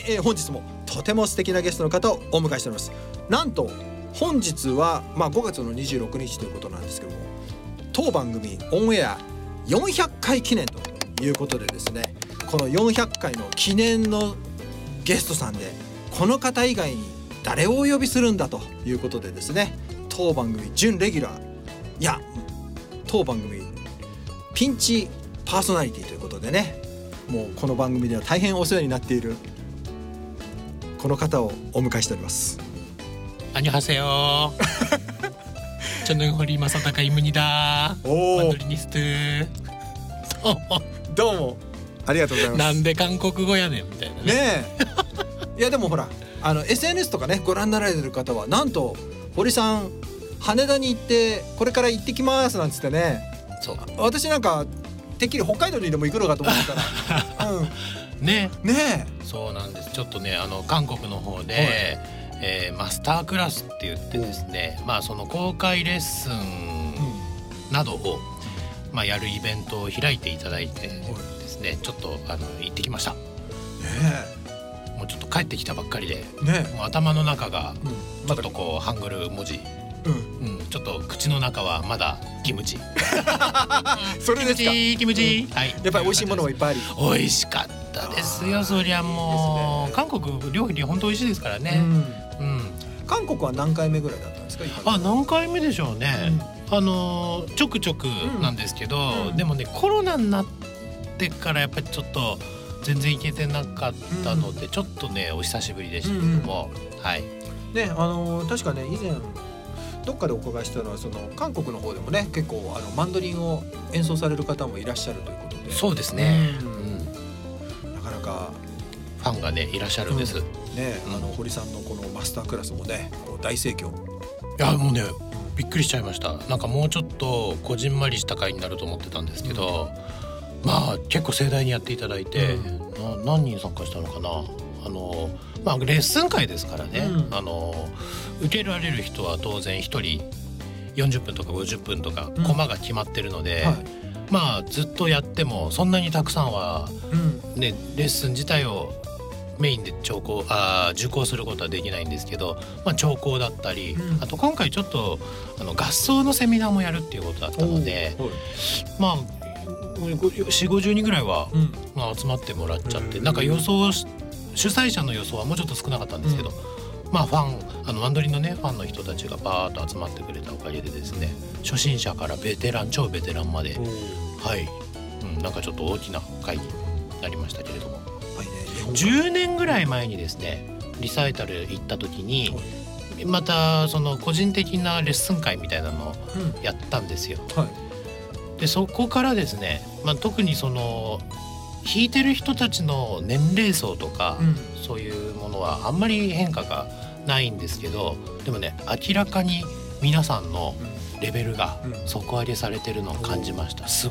い、本日もとても素敵なゲストの方をお迎えしております。なんと本日は、5月の26日ということなんですけども、当番組オンエア400回記念ということでですね、この400回の記念のゲストさんでこの方以外に誰をお呼びするんだということでですね、当番組準レギュラー、いや当番組ピンチパーソナリティということでね、もうこの番組では大変お世話になっているこの方をお迎えしております。 안녕하세요. 저는 호리마사타카입니다. 만도리니스트. どうもありがとうございます。 なんで韓国語やねんみたいな ねいやでもほらSNS とかねご覧になられてる方はなんと堀さん羽田に行ってこれから行ってきますなんつってね。 そう私なんかてっきり北海道にでも行くのかと思ったら、 ねえそうなんです。ちょっとね韓国の方で、マスタークラスって言ってですね、その公開レッスンなどを、やるイベントを開いていただいてですね、ちょっと行ってきました。もうちょっと帰ってきたばっかりで、もう頭の中がちょっとこうハングル文字、ちょっと口の中はまだキムチそれですか。 キムチ、はい、 やっぱり美味しいものもいっぱいあり美味しかったですよ。そりゃもう、韓国料理本当美味しいですからね。 韓国は何回目ぐらいだったんですか。 何回目でしょうね。ちょくちょくなんですけど、でもねコロナになってからやっぱりちょっと全然行けてなかったので、ちょっとねお久しぶりでしたけども、はいね、確かね以前どっかでお伺いしたのは、その韓国の方でもね結構マンドリンを演奏される方もいらっしゃるということで。 そうですね、 なかなかファンがねいらっしゃるんです、 堀さんのこのマスタークラスもね大盛況。 いやもうねびっくりしちゃいました。なんかもうちょっとこじんまりした回になると思ってたんですけど、結構盛大にやっていただいて、何人参加したのかな。レッスン会ですからね、受けられる人は当然1人40分とか50分とかコマが決まってるので、ずっとやってもそんなにたくさんは、レッスン自体をメインで受講することはできないんですけど、聴講だったり、あと今回ちょっと合奏のセミナーもやるっていうことだったので、40-50人ぐらいは、集まってもらっちゃって、なんか主催者の予想はもうちょっと少なかったんですけど、ファンマンドリンのねファンの人たちがバーッと集まってくれたおかげでですね、初心者から超ベテランまで、なんかちょっと大きな会になりましたけれども、10年ぐらい前にですねリサイタル行った時にまたその個人的なレッスン会みたいなのをやったんですよ。でそこからですね、特にその弾いてる人たちの年齢層とか、そういうものはあんまり変化がないんですけど、でもね明らかに皆さんのレベルが底上げされてるのを感じました。す